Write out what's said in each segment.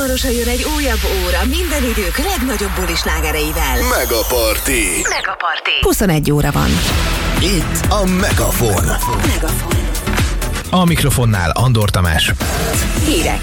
Hamarosan jön egy újabb óra minden idők legnagyobb bulislágereivel. Megaparty. 21 óra van. Itt a Megafon. A mikrofonnál Andor Tamás. Hírek.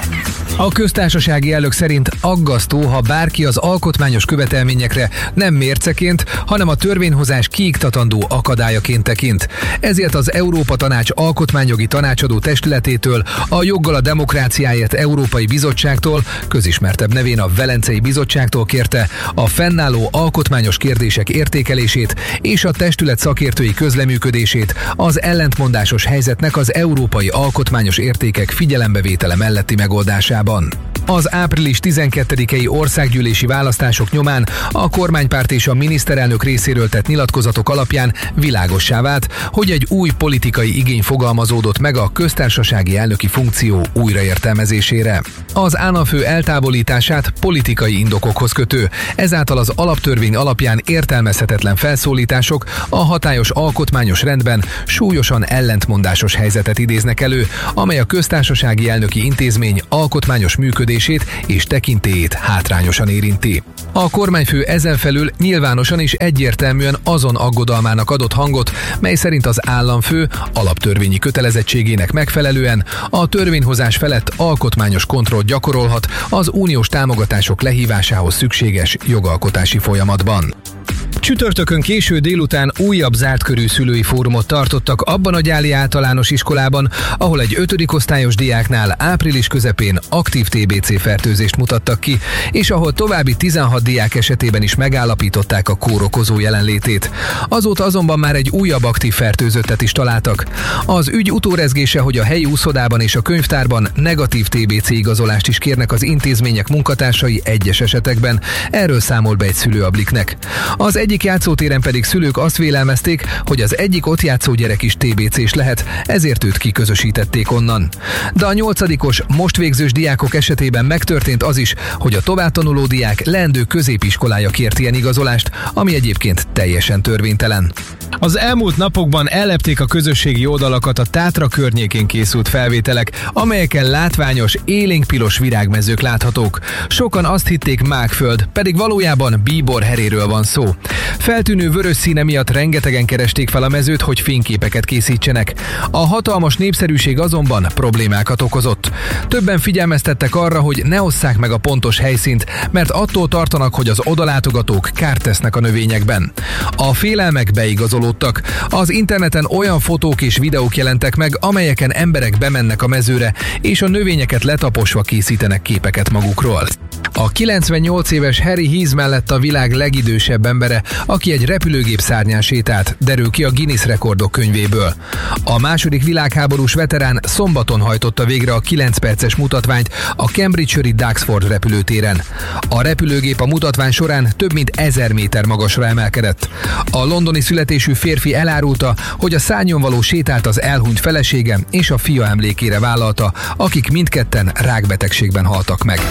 A köztársasági elnök szerint aggasztó, ha bárki az alkotmányos követelményekre nem mérceként, hanem a törvényhozás kiiktatandó akadályaként tekint. Ezért az Európa Tanács alkotmányjogi tanácsadó testületétől, a Joggal a Demokráciáért Európai Bizottságtól, közismertebb nevén a Velencei Bizottságtól kérte a fennálló alkotmányos kérdések értékelését és a testület szakértői közleműködését az ellentmondásos helyzetnek az európai alkotmányos értékek figyelembevétele melletti megoldásában. Az április 12-i országgyűlési választások nyomán a kormánypárt és a miniszterelnök részéről tett nyilatkozatok alapján világossá vált, hogy egy új politikai igény fogalmazódott meg a köztársasági elnöki funkció újraértelmezésére. Az államfő eltávolítását politikai indokokhoz kötő, ezáltal az alaptörvény alapján értelmezhetetlen felszólítások a hatályos alkotmányos rendben súlyosan ellentmondásos helyzetet idéznek elő, amely a köztársasági elnöki intézmény alkotmányos működését és tekintélyét hátrányosan érinti. A kormányfő ezen felül nyilvánosan és egyértelműen azon aggodalmának adott hangot, mely szerint az államfő alaptörvényi kötelezettségének megfelelően a törvényhozás felett alkotmányos kontrollt gyakorolhat az uniós támogatások lehívásához szükséges jogalkotási folyamatban. Csütörtökön késő délután újabb zártkörű szülői fórumot tartottak abban a gyáli általános iskolában, ahol egy 5. osztályos diáknál április közepén aktív TBC fertőzést mutattak ki, és ahol további 16 diák esetében is megállapították a kórokozó jelenlétét. Azóta azonban már egy újabb aktív fertőzöttet is találtak. Az ügy utórezgése, hogy a helyi úszodában és a könyvtárban negatív TBC igazolást is kérnek az intézmények munkatársai egyes esetekben, erről számol be egy szülő a Blicknek. Az egyik játszótéren pedig szülők azt vélelmezték, hogy az egyik ott játszó gyerek is TBC-s lehet, ezért őt kiközösítették onnan. De a 8-os, most végzős diákok esetében megtörtént az is, hogy a továbbtanuló diák leendő középiskolája kért ilyen igazolást, ami egyébként teljesen törvénytelen. Az elmúlt napokban ellepték a közösségi oldalakat a Tátra környékén készült felvételek, amelyeken látványos, élénkpiros virágmezők láthatók. Sokan azt hitték Mákföld, pedig valójában bíborheréről van szó. Feltűnő vörös színe miatt rengetegen keresték fel a mezőt, hogy fényképeket készítsenek. A hatalmas népszerűség azonban problémákat okozott. Többen figyelmeztettek arra, hogy ne osszák meg a pontos helyszínt, mert attól tartanak, hogy az odalátogatók kárt tesznek a növényekben. A félelmek beigazolódtak. Az interneten olyan fotók és videók jelentek meg, amelyeken emberek bemennek a mezőre, és a növényeket letaposva készítenek képeket magukról. A 98 éves Harry Hees mellett a világ legidősebb embere, aki egy repülőgép szárnyán sétált, derül ki a Guinness rekordok könyvéből. A második világháborús veterán szombaton hajtotta végre a 9 perces mutatványt a Cambridge-shire Duxford repülőtéren. A repülőgép a mutatvány során több mint 1000 méter magasra emelkedett. A londoni születésű férfi elárulta, hogy a szárnyon való sétált az elhunyt felesége és a fia emlékére vállalta, akik mindketten rákbetegségben haltak meg.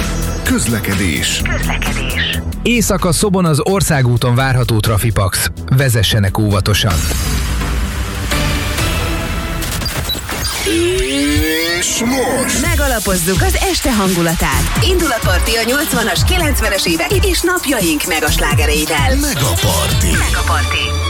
Közlekedés. Éjszaka Szobon az országúton várható trafipax. Vezessenek óvatosan. És most Megalapozzuk az este hangulatát. Indul a parti a 80-as, 90-es évek és napjaink megaslágereivel. Megaparty.